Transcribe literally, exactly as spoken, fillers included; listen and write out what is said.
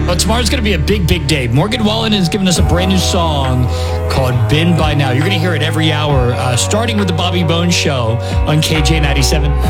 Well, tomorrow's going to be a big, big day. Morgan Wallen has given us a brand new song called Been By Now. You're going to hear it every hour, uh, starting with the Bobby Bones Show on K J ninety-seven.